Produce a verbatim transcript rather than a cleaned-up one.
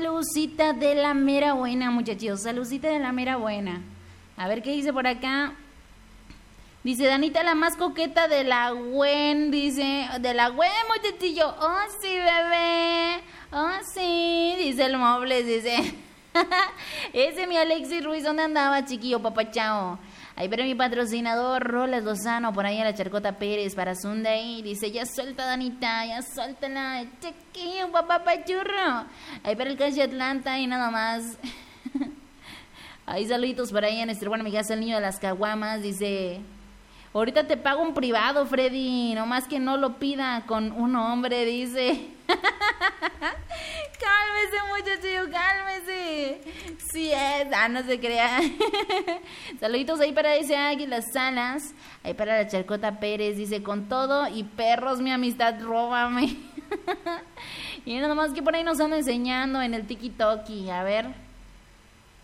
Salucita de la mera buena, muchachos. Salucita de la mera buena. A ver qué dice por acá. Dice Danita, la más coqueta de la Gwen. Dice, de la Gwen, muchachillo. Oh, sí, bebé. Oh, sí. Dice el Mobles, dice. Ese mi Alexis Ruiz, ¿dónde andaba, chiquillo, papachao? Ahí pero mi patrocinador, Rolas Lozano, por ahí a la Charcota Pérez para Sunday. Dice, ya suelta, Danita, ya suéltala, chiquillo, papá pachurro. Ahí para el calle Atlanta y nada más. Ahí saluditos por ahí a nuestro buen amigazo, el niño de las caguamas. Dice, ahorita te pago un privado, Freddy, nomás que no lo pida con un hombre, dice. Cálmese, muchachillo, cálmese. Sí es, ah, no se crea. Saluditos ahí para ese Águila Salas. Ahí para la Charcota Pérez. Dice, con todo y perros, mi amistad, róbame. Y nada más que por ahí nos anda enseñando en el tiki-toki. A ver.